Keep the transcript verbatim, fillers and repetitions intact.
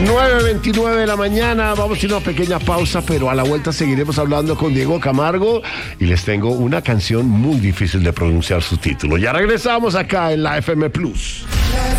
nueve veintinueve de la mañana, vamos a ir a una pequeña pausa, pero a la vuelta seguiremos hablando con Diego Camargo y les tengo una canción muy difícil de pronunciar su título. Ya regresamos acá en la F M Plus.